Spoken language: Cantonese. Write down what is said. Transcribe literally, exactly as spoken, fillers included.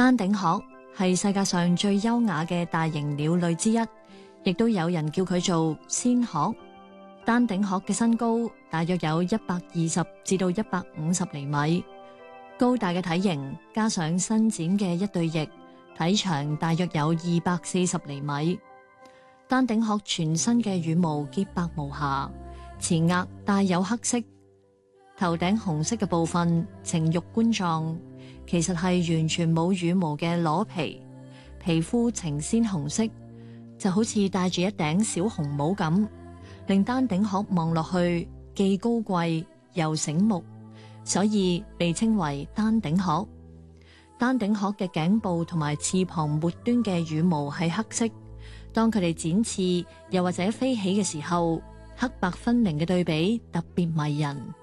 丹頂鶴係世界上最優雅嘅大型鳥類之一，亦都有人叫佢做仙鶴。丹頂鶴嘅身高大約有一百二十至到一百五十厘米，高大嘅體型加上伸展嘅一對翼，體長大約有二百四十厘米。丹頂鶴全身嘅羽毛潔白無瑕，前額帶有黑色，頭頂紅色嘅部分呈玉冠狀，其實係完全冇羽毛嘅裸皮，皮膚呈鮮紅色，就好似戴住一頂小紅帽咁，令丹頂鶴望落去既高貴又醒目，所以被稱為丹頂鶴。丹頂鶴嘅頸部同埋翅膀末端嘅羽毛係黑色，當佢哋展翅又或者飛起嘅時候，黑白分明嘅對比特別迷人。